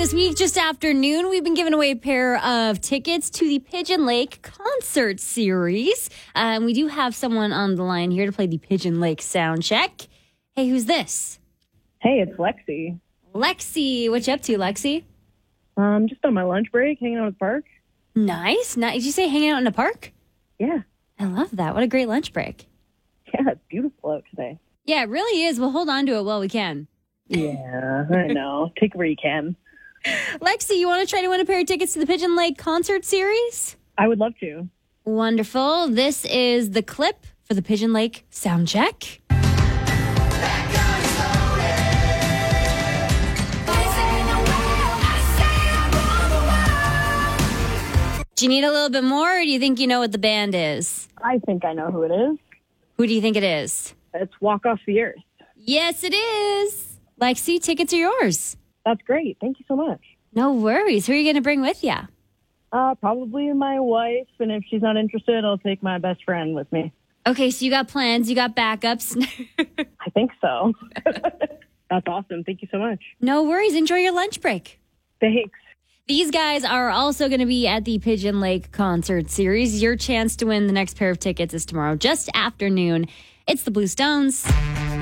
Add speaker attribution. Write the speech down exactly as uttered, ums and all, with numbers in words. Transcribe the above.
Speaker 1: this week, just after noon, we've been giving away a pair of tickets to the Pigeon Lake concert series. Um, we do have someone on the line here to play the Pigeon Lake sound check. Hey, who's this?
Speaker 2: Hey, it's Lexi.
Speaker 1: Lexi. What you up to, Lexi?
Speaker 2: Um, just on my lunch break, hanging out at the park.
Speaker 1: Nice. Nice. Did you say hanging out in the park?
Speaker 2: Yeah.
Speaker 1: I love that. What a great lunch break.
Speaker 2: Yeah, it's beautiful out today.
Speaker 1: Yeah, it really is. We'll hold on to it while we can.
Speaker 2: Yeah, I know. Take it where you can.
Speaker 1: Lexi, you want to try to win a pair of tickets to the Pigeon Lake concert series?
Speaker 2: I would love to.
Speaker 1: Wonderful. This is the clip for the Pigeon Lake sound check. Do you need a little bit more, or do you think you know what the band is?
Speaker 2: I think I know who it is.
Speaker 1: Who do you think it is?
Speaker 2: It's Walk Off the Earth.
Speaker 1: Yes, it is. Lexi, tickets are yours.
Speaker 2: That's great. Thank you so much.
Speaker 1: No worries. Who are you going to bring with you?
Speaker 2: Uh, probably my wife, and if she's not interested, I'll take my best friend with me.
Speaker 1: Okay, so you got plans, you got backups.
Speaker 2: I think so. That's awesome. Thank you so much.
Speaker 1: No worries. Enjoy your lunch break.
Speaker 2: Thanks.
Speaker 1: These guys are also going to be at the Pigeon Lake concert series. Your chance to win the next pair of tickets is tomorrow, just after noon. It's the Blue Stones.